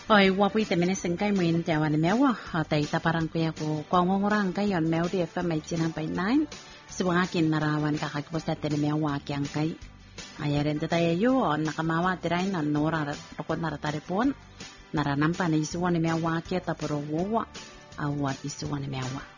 Oi, wapu ite mene sengkai muin jawan mewa, tai ta parang kuya ko kong orang kai yon meu di FM 89.9, sebuah akin narawan kakak posta tene mewa kyang kai. Ayaren ta yo nakamawa tirain na nora rokot nara taripon, nara nampa na isuwan mewa kya ta puro wowa, awat isuwan mewa.